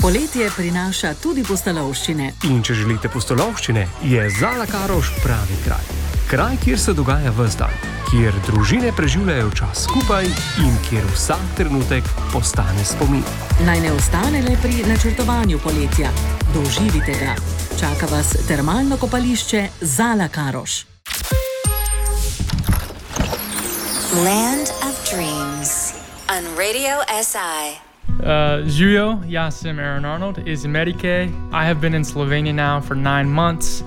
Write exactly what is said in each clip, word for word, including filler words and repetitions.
Poletje prinaša tudi pustolovščine. In če želite pustolovščine, je Zala Karoš pravi kraj. Kraj, kjer se dogaja ves dan, kjer družine preživljajo čas skupaj in kjer vsak trenutek postane spomin. Naj ne ostane le pri načrtovanju poletja. Doživite ga. Čaka vas termalno kopališče Zala Karoš. Land of Dreams on Radio S I. Uh, Živijo, jaz sem Aaron Arnold iz Amerike. I have been in Slovenia now for nine months.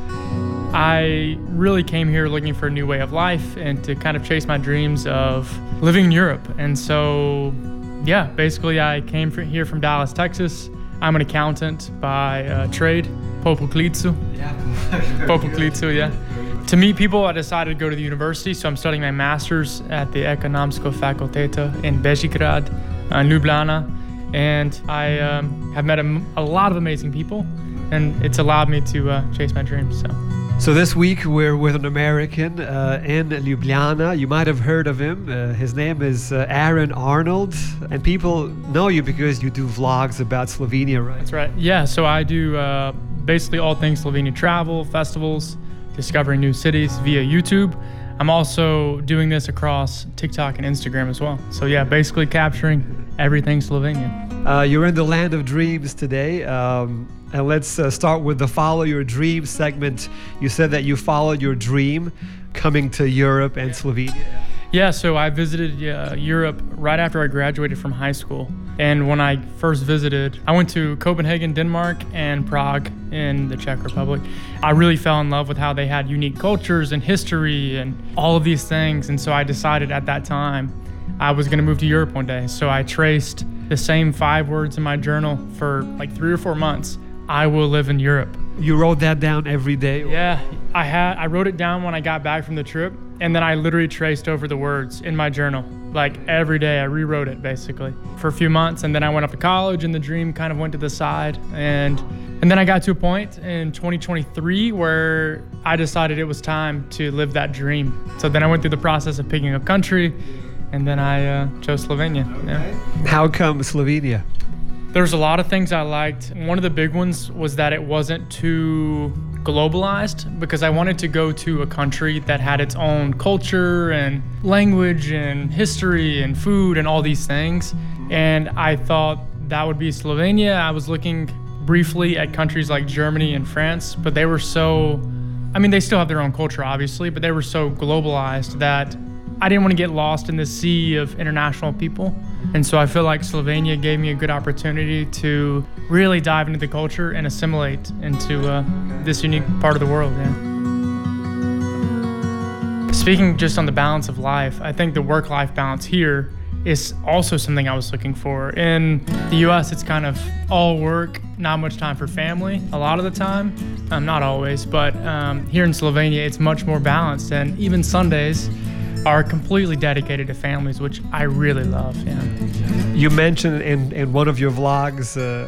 I really came here looking for a new way of life and to kind of chase my dreams of living in Europe. And so, yeah, basically I came from here from Dallas, Texas. I'm an accountant by uh, trade, po poklicu. Yeah. Po poklicu, yeah. To meet people, I decided to go to the university, so I'm studying my master's at the Ekonomska fakulteta in Bežigrad, uh, Ljubljana. And I um, have met a, a lot of amazing people, and it's allowed me to uh, chase my dreams. So. So this week we're with an American uh, in Ljubljana. You might have heard of him. Uh, his name is uh, Aaron Arnold, and people know you because you do vlogs about Slovenia, right? That's right. Yeah, so I do uh, basically all things Slovenia travel, festivals, discovering new cities via YouTube. I'm also doing this across TikTok and Instagram as well. So yeah, basically capturing everything Slovenian. Uh, you're in the land of dreams today. Um, and let's uh, start with the Follow Your Dream segment. You said that you followed your dream coming to Europe and Slovenia. Yeah, so I visited uh, Europe right after I graduated from high school. And when I first visited, I went to Copenhagen, Denmark, and Prague in the Czech Republic. I really fell in love with how they had unique cultures and history and all of these things. And so I decided at that time I was going to move to Europe one day. So I traced the same five words in my journal for like three or four months. I will live in Europe. You wrote that down every day? Yeah, I had. I wrote it down when I got back from the trip, and then I literally traced over the words in my journal. Like every day, I rewrote it basically for a few months, and then I went up to college, and the dream kind of went to the side, and and then I got to a point in twenty twenty-three where I decided it was time to live that dream. So then I went through the process of picking a country, and then I uh, chose Slovenia. Okay. Yeah. How come Slovenia? There's a lot of things I liked. One of the big ones was that it wasn't too globalized, because I wanted to go to a country that had its own culture and language and history and food and all these things. And I thought that would be Slovenia. I was looking briefly at countries like Germany and France, but they were so, I mean, they still have their own culture, obviously, but they were so globalized that I didn't want to get lost in the sea of international people. And so I feel like Slovenia gave me a good opportunity to really dive into the culture and assimilate into uh, this unique part of the world. Yeah. Speaking just on the balance of life, I think the work-life balance here is also something I was looking for. In the U S, it's kind of all work, not much time for family a lot of the time. Um, not always, but um, here in Slovenia, it's much more balanced. And even Sundays are completely dedicated to families, which I really love. Yeah. You mentioned in, in one of your vlogs uh,